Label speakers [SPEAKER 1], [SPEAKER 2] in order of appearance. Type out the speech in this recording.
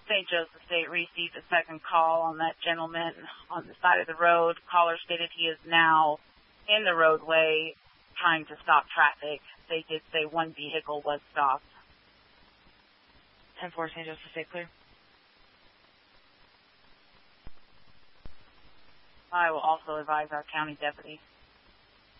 [SPEAKER 1] St. Joseph State received a second call on that gentleman on the side of the road. Caller stated he is now in the roadway trying to stop traffic. They did say one vehicle was stopped.
[SPEAKER 2] 10-4, St. Joseph State clear.
[SPEAKER 1] I will also advise our county deputy.